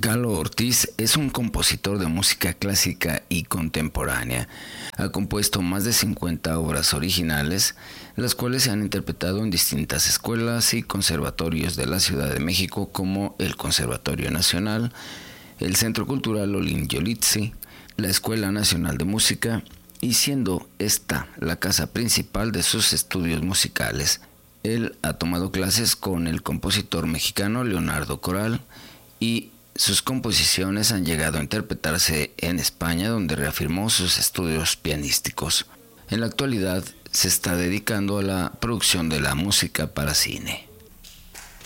Galo Ortiz es un compositor de música clásica y contemporánea. Ha compuesto más de 50 obras originales, las cuales se han interpretado en distintas escuelas y conservatorios de la Ciudad de México, como el Conservatorio Nacional, el Centro Cultural Olin Yolitzi, la Escuela Nacional de Música, y siendo esta la casa principal de sus estudios musicales. Él ha tomado clases con el compositor mexicano Leonardo Coral y sus composiciones han llegado a interpretarse en España, donde reafirmó sus estudios pianísticos. En la actualidad se está dedicando a la producción de la música para cine.